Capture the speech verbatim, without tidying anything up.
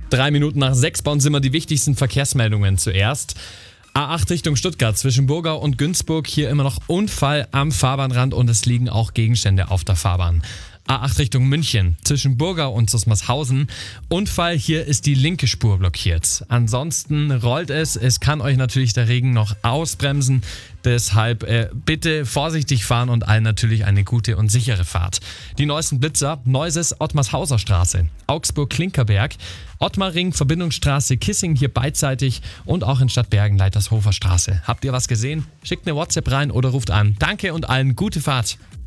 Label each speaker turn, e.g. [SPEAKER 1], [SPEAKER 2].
[SPEAKER 1] Drei Minuten nach sechs bauen Sie mal die wichtigsten Verkehrsmeldungen zuerst. A acht Richtung Stuttgart zwischen Burgau und Günzburg. Hier immer noch Unfall am Fahrbahnrand und es liegen auch Gegenstände auf der Fahrbahn. A acht Richtung München zwischen Burgau und Susmarshausen. Unfall, hier ist die linke Spur blockiert. Ansonsten rollt es. Es kann euch natürlich der Regen noch ausbremsen. Deshalb äh, bitte vorsichtig fahren und allen natürlich eine gute und sichere Fahrt. Die neuesten Blitzer: Neuses, Ottmarshauser Straße, Augsburg-Klinkerberg, Ottmaring, Verbindungsstraße, Kissing hier beidseitig und auch in Stadtbergen Leitershofer Straße. Habt ihr was gesehen? Schickt eine WhatsApp rein oder ruft an. Danke und allen gute Fahrt.